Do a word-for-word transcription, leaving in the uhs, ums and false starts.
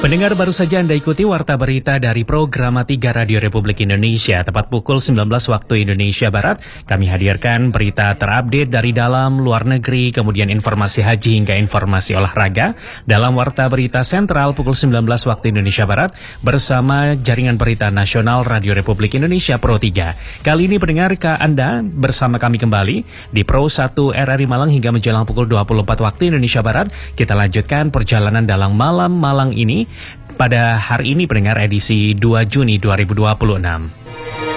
Pendengar, baru saja Anda ikuti Warta Berita dari Program tiga Radio Republik Indonesia. Tepat pukul sembilan belas waktu Indonesia Barat, kami hadirkan berita terupdate dari dalam, luar negeri, kemudian informasi haji hingga informasi olahraga dalam Warta Berita Sentral pukul sembilan belas waktu Indonesia Barat bersama Jaringan Berita Nasional Radio Republik Indonesia Pro tiga. Kali ini pendengar ke Anda bersama kami kembali di Pro satu R R I Malang hingga menjelang pukul dua puluh empat waktu Indonesia Barat. Kita lanjutkan perjalanan dalam malam Malang ini pada hari ini pendengar edisi dua Juni dua ribu dua puluh enam.